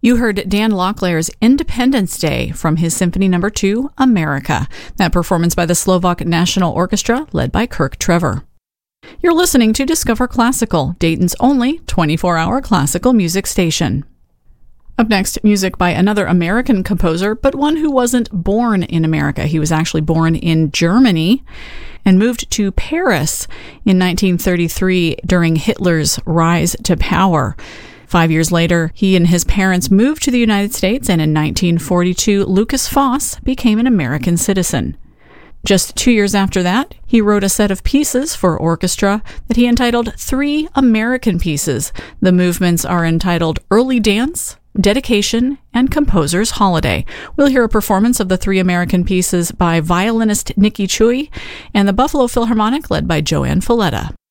You heard Dan Locklear's Independence Day from his Symphony No. 2, America. That performance by the Slovak National Orchestra, led by Kirk Trevor. You're listening to Discover Classical, Dayton's only 24-hour classical music station. Up next, music by another American composer, but one who wasn't born in America. He was actually born in Germany and moved to Paris in 1933 during Hitler's rise to power. 5 years later, he and his parents moved to the United States, and in 1942, Lukas Foss became an American citizen. Just 2 years after that, he wrote a set of pieces for orchestra that he entitled Three American Pieces. The movements are entitled Early Dance, Dedication, and Composer's Holiday. We'll hear a performance of the three American pieces by violinist Nikki Chui and the Buffalo Philharmonic led by Joanne Falletta.